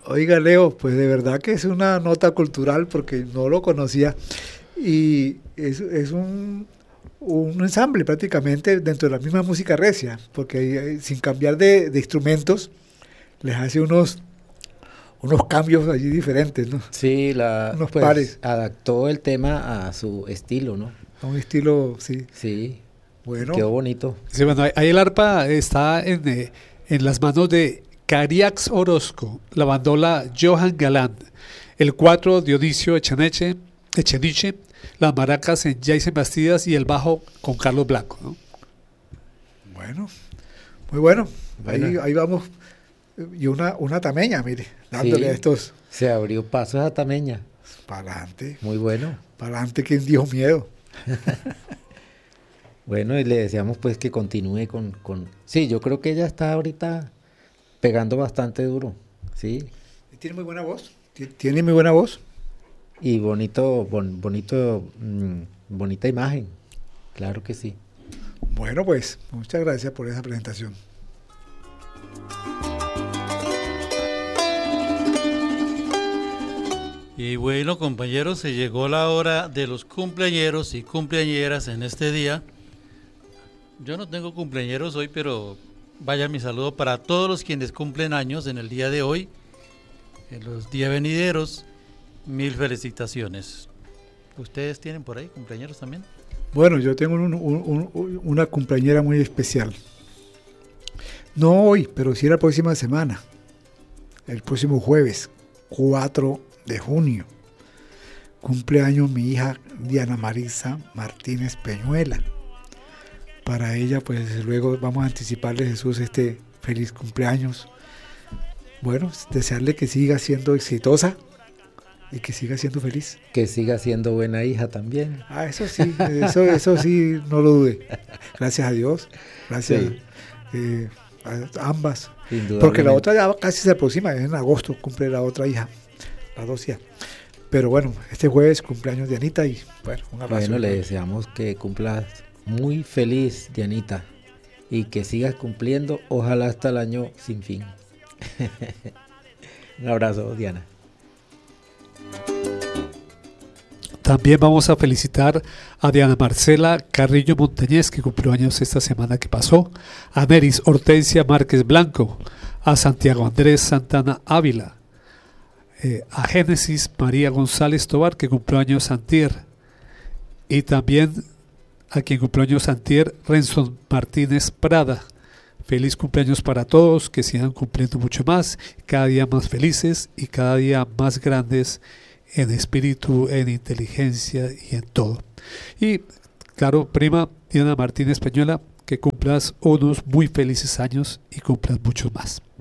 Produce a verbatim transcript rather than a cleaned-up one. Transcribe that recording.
Oiga, Leo, pues de verdad que es una nota cultural porque no lo conocía y es, es un, un ensamble prácticamente dentro de la misma música recia, porque eh, sin cambiar de, de instrumentos les hace unos, unos cambios allí diferentes, ¿no? Sí, la, Unos pues, pares. adaptó el tema a su estilo, ¿no? A un estilo, sí. Sí, Bueno, quedó bonito. Sí, bueno, ahí ahí el arpa está en, eh, en las manos de Cariax Orozco, la bandola Johan Galán, el cuatro Dionisio Echeniche, Echeniche, las maracas en Jason Bastidas y el bajo con Carlos Blanco, ¿no? bueno, muy bueno. Bueno. Ahí, ahí vamos. Y una, una tameña, mire, dándole Sí. a estos Se abrió paso a Tameña, para adelante, muy bueno. para adelante, ¿quién dijo miedo? Bueno, y le deseamos pues que continúe con, con... Sí, yo creo que ella está ahorita pegando bastante duro, sí, Tiene muy buena voz. Ti- Tiene muy buena voz. y bonito, bon- bonito, mm, bonita imagen, claro que sí. Bueno, pues, muchas gracias por esa presentación. Y bueno, compañeros, se llegó la hora de los cumpleañeros y cumpleañeras en este día. Yo no tengo cumpleañeros hoy, pero vaya mi saludo para todos los quienes cumplen años en el día de hoy, en los días venideros. Mil felicitaciones. ¿Ustedes tienen por ahí cumpleañeros también? Bueno, yo tengo un- un- un- una cumpleañera muy especial. No hoy, pero sí la próxima semana. El próximo jueves, cuatro de junio. Cumpleaños mi hija Diana Marisa Martínez Peñuela. Para ella, pues desde luego vamos a anticiparle, Jesús, este feliz cumpleaños. Bueno, desearle que siga siendo exitosa y que siga siendo feliz. Que siga siendo buena hija también. Ah, eso sí, eso, eso sí, no lo dude. Gracias a Dios, gracias Sí. eh, a ambas. Indudablemente. Porque la otra ya casi se aproxima, en agosto cumple la otra hija, las dos hijas. Pero bueno, este jueves cumpleaños de Anita y bueno, un abrazo. Bueno, le deseamos que cumplas muy feliz, Dianita, y que sigas cumpliendo, ojalá hasta el año sin fin. Un abrazo, Diana. También vamos a felicitar a Diana Marcela Carrillo Montañez, que cumplió años esta semana que pasó, a Neris Hortensia Márquez Blanco, a Santiago Andrés Santana Ávila, eh, a Génesis María González Tobar, que cumplió años antier, y también a quien cumplió años antier, Renson Martínez Prada. Feliz cumpleaños para todos, que sigan cumpliendo mucho más, cada día más felices y cada día más grandes en espíritu, en inteligencia y en todo. Y claro, prima Diana Martínez Peñuela, que cumplas unos muy felices años y cumplas muchos más.